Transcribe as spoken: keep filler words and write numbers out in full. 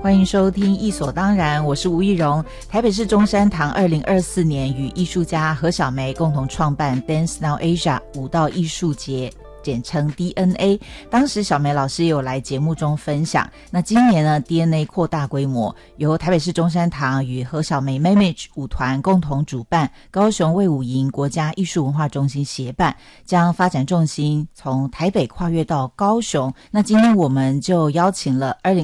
欢迎收听艺所当然，我是吴艺荣。台北市中山堂二零二四年与艺术家何小梅共同创办 Dance Now Asia 舞蹈艺术节，简称 D N A。 当时小梅老师也有来节目中分享。那今年呢 D N A 扩大规模，由台北市中山堂与何小梅 Mamage 舞团共同主办，高雄卫武营国家艺术文化中心协办，将发展重心从台北跨越到高雄。那今天我们就邀请了二零